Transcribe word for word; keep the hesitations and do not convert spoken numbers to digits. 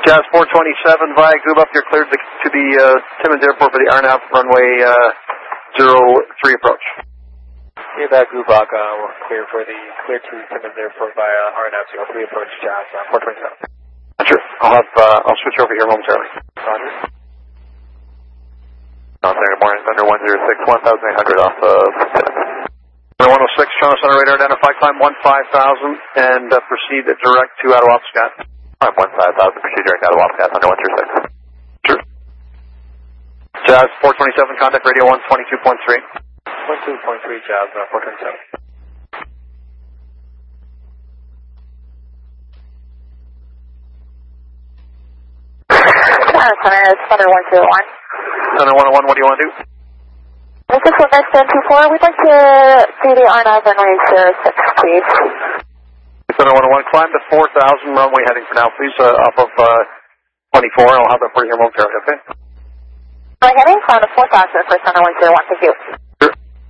Jazz four twenty-seven via Goobup, you're cleared to, to the uh, Timmins Airport for the Arnav runway uh, zero three approach. Yeah, that Goobup, uh, we're clear for the clear to Timmins Airport via Arnav zero three approach, Jazz uh, four twenty-seven. Sure. I'll have uh, I'll switch over here momentarily. Roger. Thunder morning, Thunder one zero six, one thousand eight hundred off of Thunder one oh six, Toronto Center radar, identify climb one five thousand and uh, proceed direct to Attawapskat. Climb one five thousand, proceed direct to Attawapskat, Thunder one zero six. Sure. Jazz four twenty-seven, contact radio one twenty-two point three. one two point three, Jazz uh, four twenty-seven. Toronto Center, it's Thunder one zero one. Thunder one oh one, what do you want to do? This is one nine seven two four. We'd like to see the Arnav runway zero six, please. Thunder one oh one, climb to four thousand, runway heading for now, please, uh, off of uh, twenty-four. I'll have that for you here momentarily, okay? Runway heading, climb to four thousand for Thunder one zero one. Thank you.